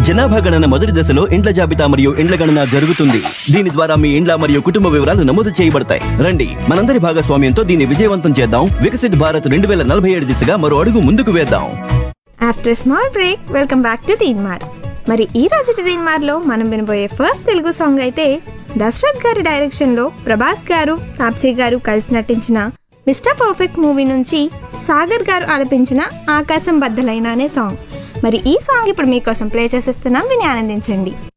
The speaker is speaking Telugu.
జనాభా గణన మొదటి దశలో ఇండ్ల జాబితా మరియు ఇండ్ల గణన జరుగుతుంది. దీని ద్వారా మీ ఇండ్ల మరియు కుటుంబ వివరాలు నమోదు చేయబడతాయి. రండి, మనందరి భాగస్వామ్యంతో దీన్ని విజయవంతం చేద్దాం. వికసిత్ భారత్ 2047 దిశగా మరో అడుగు ముందుకు వేద్దాం. After small break, welcome back to Teenmar. మరి ఈ రోజు తీన్మార్లో మనం వినబోయే ఫస్ట్ తెలుగు సాంగ్ అయితే దశరథ్ గారి డైరెక్షన్ లో ప్రభాస్ గారు, తాప్సీ గారు కలిసి నటించిన మిస్టర్ పర్ఫెక్ట్ మూవీ నుంచి సాగర్ గారు ఆలపించిన ఆకాశం బద్దలైన అనే సాంగ్. మరి ఈ సాంగ్ ఇప్పుడు మీకోసం ప్లే చేసేస్తున్నాం, విని ఆనందించండి.